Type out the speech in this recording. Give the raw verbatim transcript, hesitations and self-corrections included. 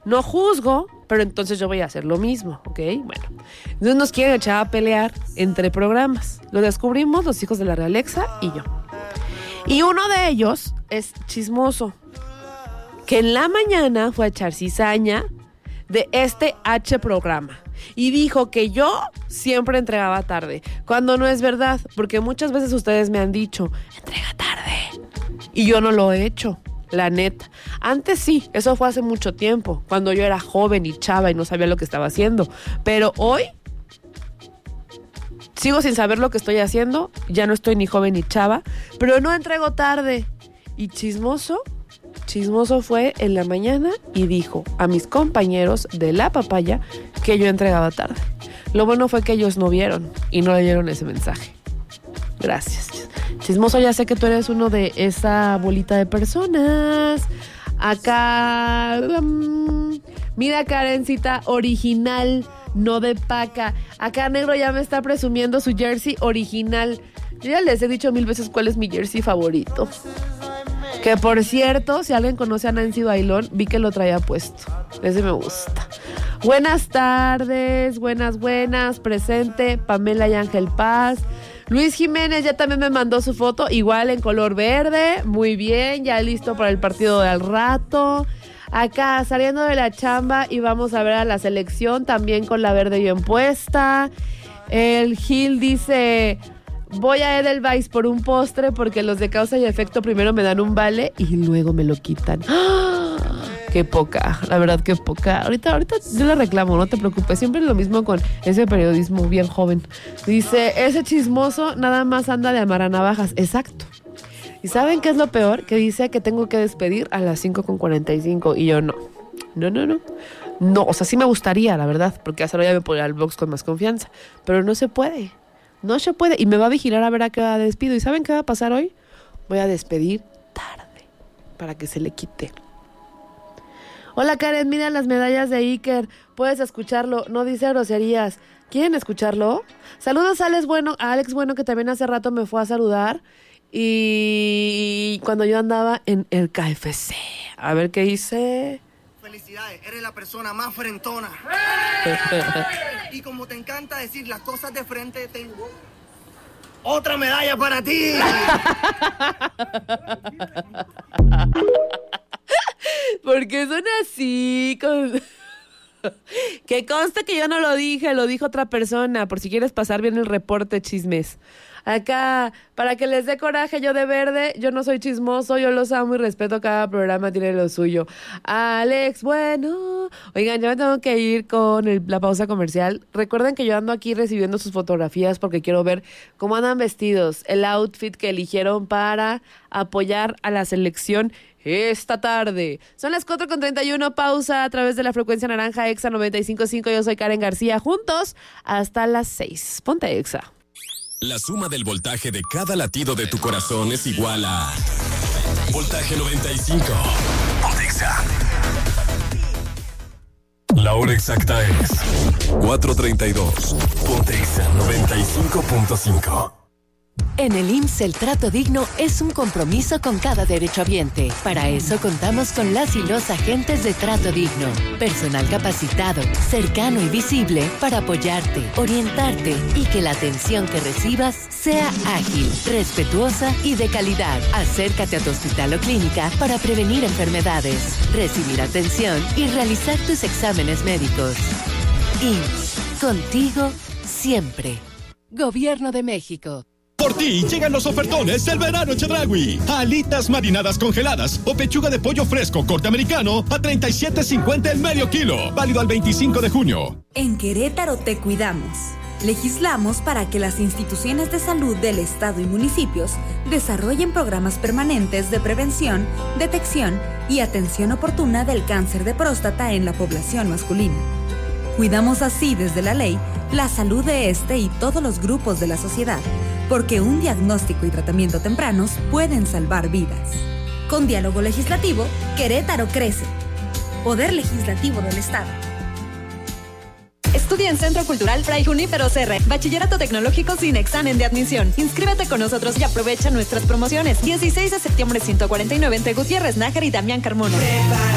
No juzgo, pero entonces yo voy a hacer lo mismo, ¿ok? Bueno, entonces nos quieren echar a pelear entre programas. Lo descubrimos los hijos de la Realexa y yo. Y uno de ellos es Chismoso, que en la mañana fue a echar cizaña de este H programa. Y dijo que yo siempre entregaba tarde, cuando no es verdad, porque muchas veces ustedes me han dicho, entrega tarde, y yo no lo he hecho, la neta. Antes sí, eso fue hace mucho tiempo, cuando yo era joven y chava y no sabía lo que estaba haciendo, pero hoy sigo sin saber lo que estoy haciendo, ya no estoy ni joven ni chava, pero no entrego tarde. Y Chismoso, Chismoso fue en la mañana y dijo a mis compañeros de La Papaya que yo entregaba tarde. Lo bueno fue que ellos no vieron y no leyeron ese mensaje. Gracias. Chismoso, ya sé que tú eres uno de esa bolita de personas. Acá, um, mira, Karencita, original, no de paca. Acá Negro ya me está presumiendo su jersey original. Yo ya les he dicho mil veces cuál es mi jersey favorito. Que por cierto, si alguien conoce a Nancy Bailón, vi que lo traía puesto. Ese me gusta. Buenas tardes, buenas, buenas. Presente Pamela y Ángel Paz. Luis Jiménez ya también me mandó su foto, igual en color verde. Muy bien, ya listo para el partido de al rato. Acá saliendo de la chamba y vamos a ver a la selección también con la verde bien puesta. El Gil dice... Voy a Edelweiss por un postre porque los de causa y efecto primero me dan un vale y luego me lo quitan. ¡Ah! Qué poca, la verdad que poca. Ahorita, ahorita yo le reclamo, no te preocupes. Siempre es lo mismo con ese periodismo bien joven. Dice, ese Chismoso nada más anda de amaranavajas. Exacto. ¿Y saben qué es lo peor? Que dice que tengo que despedir a las cinco con cuarenta y cinco y yo no. No, no, no. No, o sea, sí me gustaría, la verdad, porque hasta ahora ya me puedo ir al box con más confianza. Pero no se puede. No se puede. Y me va a vigilar a ver a qué hora despido. ¿Y saben qué va a pasar hoy? Voy a despedir tarde para que se le quite. Hola Karen, mira las medallas de Iker. Puedes escucharlo, no dice groserías. ¿Quieren escucharlo? Saludos a Alex Bueno, a Alex Bueno, que también hace rato me fue a saludar. Y cuando yo andaba en el K F C. A ver qué hice. Felicidades, eres la persona más frentona. Y como te encanta decir las cosas de frente, tengo otra medalla para ti. ¿Por qué son así? Con... Que conste que yo no lo dije, lo dijo otra persona, por si quieres pasar bien el reporte, Chismes. Acá, para que les dé coraje, yo de verde, yo no soy chismoso, yo los amo y respeto, cada programa tiene lo suyo. Alex, bueno, oigan, ya me tengo que ir con el, la pausa comercial. Recuerden que yo ando aquí recibiendo sus fotografías porque quiero ver cómo andan vestidos, el outfit que eligieron para apoyar a la selección esta tarde. Son las cuatro con treinta y uno, pausa a través de la frecuencia naranja Exa noventa y cinco punto cinco. Yo soy Karen García, juntos hasta las seis. Ponte Exa. La suma del voltaje de cada latido de tu corazón es igual a Voltaje noventa y cinco. Ponte Exa. La hora exacta es cuatro treinta y dos. Ponte Exa noventa y cinco punto cinco. En el I M S S el trato digno es un compromiso con cada derechohabiente. Para eso contamos con las y los agentes de Trato Digno. Personal capacitado, cercano y visible para apoyarte, orientarte y que la atención que recibas sea ágil, respetuosa y de calidad. Acércate a tu hospital o clínica para prevenir enfermedades, recibir atención y realizar tus exámenes médicos. I M S S, contigo siempre. Gobierno de México. Por ti llegan los ofertones del verano Chedraui. Alitas marinadas congeladas o pechuga de pollo fresco corte americano a treinta y siete cincuenta el medio kilo. Válido al veinticinco de junio. En Querétaro te cuidamos. Legislamos para que las instituciones de salud del Estado y municipios desarrollen programas permanentes de prevención, detección y atención oportuna del cáncer de próstata en la población masculina. Cuidamos así desde la ley la salud de este y todos los grupos de la sociedad, porque un diagnóstico y tratamiento tempranos pueden salvar vidas. Con diálogo legislativo, Querétaro crece. Poder Legislativo del Estado. Estudia en Centro Cultural Fray Junípero Serra, Bachillerato Tecnológico sin examen de admisión. Inscríbete con nosotros y aprovecha nuestras promociones. dieciséis de septiembre ciento cuarenta y nueve entre Gutiérrez Nájar y Damián Carmona. Prepara.